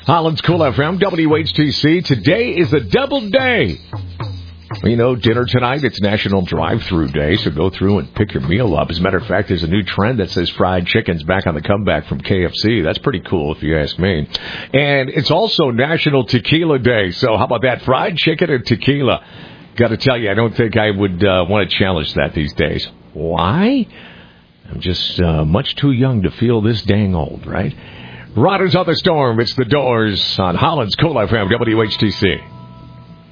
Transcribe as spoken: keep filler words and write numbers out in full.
Holland's Cool F M, W H T C. Today is a double day. You know, dinner tonight, it's National Drive-Thru Day, so go through and pick your meal up. As a matter of fact, there's a new trend that says fried chicken's back on the comeback from K F C. That's pretty cool, if you ask me. And it's also National Tequila Day, so how about that? Fried chicken and tequila. Got to tell you, I don't think I would uh, want to challenge that these days. Why? I'm just uh, much too young to feel this dang old, right? Riders on the Storm, it's The Doors on Holland's Cool F M, W H T C.